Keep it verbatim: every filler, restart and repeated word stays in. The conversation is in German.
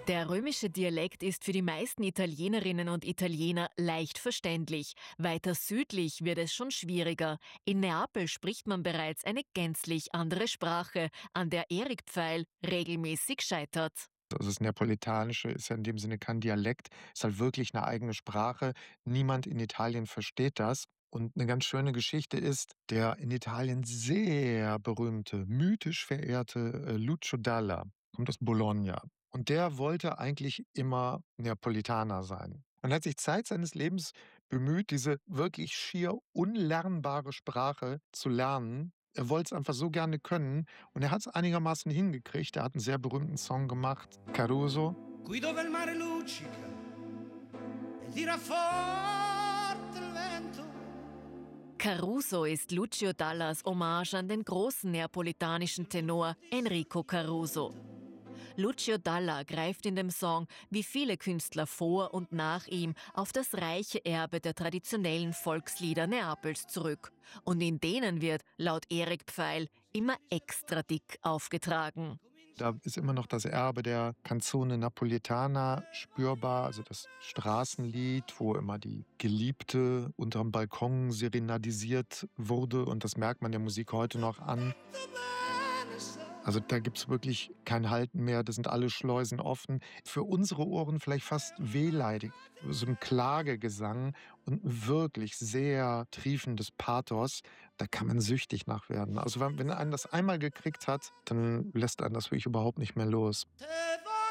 Der römische Dialekt ist für die meisten Italienerinnen und Italiener leicht verständlich. Weiter südlich wird es schon schwieriger. In Neapel spricht man bereits eine gänzlich andere Sprache, an der Erik Pfeil regelmäßig scheitert. Also das Neapolitanische ist ja in dem Sinne kein Dialekt, ist halt wirklich eine eigene Sprache. Niemand in Italien versteht das. Und eine ganz schöne Geschichte ist, der in Italien sehr berühmte, mythisch verehrte, äh, Lucio Dalla kommt aus Bologna. Und der wollte eigentlich immer Neapolitaner sein und hat sich Zeit seines Lebens bemüht, diese wirklich schier unlernbare Sprache zu lernen. Er wollte es einfach so gerne können und er hat es einigermaßen hingekriegt. Er hat einen sehr berühmten Song gemacht, Caruso. Qui dove il mare luccica e tira forte il vento. Caruso ist Lucio Dallas Hommage an den großen neapolitanischen Tenor Enrico Caruso. Lucio Dalla greift in dem Song, wie viele Künstler vor und nach ihm, auf das reiche Erbe der traditionellen Volkslieder Neapels zurück. Und in denen wird, laut Erik Pfeil, immer extra dick aufgetragen. Da ist immer noch das Erbe der Canzone Napoletana spürbar, also das Straßenlied, wo immer die Geliebte unterm Balkon serenadisiert wurde. Und das merkt man der Musik heute noch an. Also da gibt's wirklich kein Halten mehr, da sind alle Schleusen offen. Für unsere Ohren vielleicht fast wehleidig, so ein Klagegesang und wirklich sehr triefendes Pathos. Da kann man süchtig nach werden. Also wenn wenn einen das einmal gekriegt hat, dann lässt einen das wirklich überhaupt nicht mehr los. Te